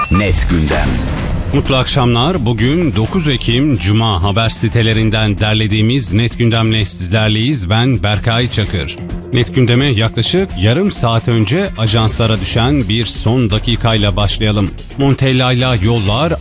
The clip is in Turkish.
Net Gündem. Mutlu akşamlar. Bugün 9 Ekim Cuma, haber sitelerinden derlediğimiz Net Gündem'le sizlerleyiz. Ben Berkay Çakır. Net Gündem'e yaklaşık yarım saat önce ajanslara düşen bir son dakikayla başlayalım. Montella'yla yollar